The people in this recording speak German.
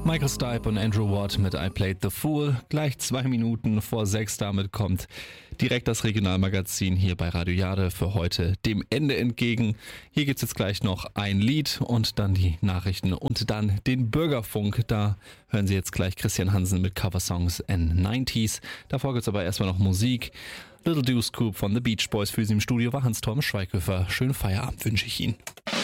Michael Stipe und Andrew Watt mit I Played the Fool. Gleich 2 Minuten vor 6. Damit kommt direkt das Regionalmagazin hier bei Radio Jade für heute dem Ende entgegen. Hier gibt's jetzt gleich noch ein Lied und dann die Nachrichten und dann den Bürgerfunk. Da hören Sie jetzt gleich Christian Hansen mit Coversongs and 90s. Davor gibt's aber erstmal noch Musik. Little Deuce Coupe von The Beach Boys für Sie im Studio war Hans-Torm Schweighöfer. Schönen Feierabend wünsche ich Ihnen.